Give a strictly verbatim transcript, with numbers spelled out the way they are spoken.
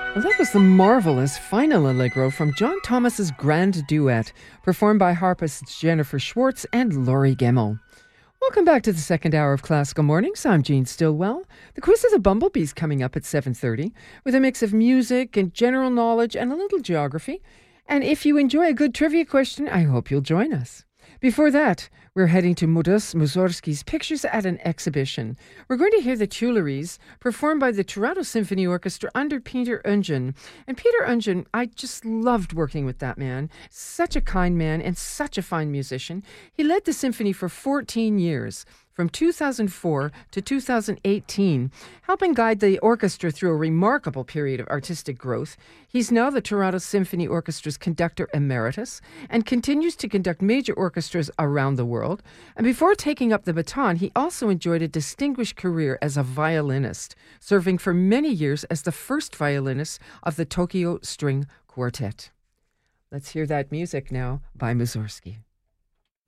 Well, that was the marvelous final allegro from John Thomas's Grand Duet, performed by harpists Jennifer Schwartz and Laurie Gemmell. Welcome back to the second hour of Classical Mornings. I'm Jean Stillwell. The Quiz of the Bumblebees coming up at seven thirty with a mix of music and general knowledge and a little geography. And if you enjoy a good trivia question, I hope you'll join us. Before that, we're heading to Modest Mussorgsky's Pictures at an Exhibition. We're going to hear the Tuileries performed by the Toronto Symphony Orchestra under Peter Oundjian. And Peter Oundjian, I just loved working with that man. Such a kind man and such a fine musician. He led the symphony for fourteen years. From two thousand four to two thousand eighteen, helping guide the orchestra through a remarkable period of artistic growth. He's now the Toronto Symphony Orchestra's conductor emeritus and continues to conduct major orchestras around the world. And before taking up the baton, he also enjoyed a distinguished career as a violinist, serving for many years as the first violinist of the Tokyo String Quartet. Let's hear that music now by Mussorgsky.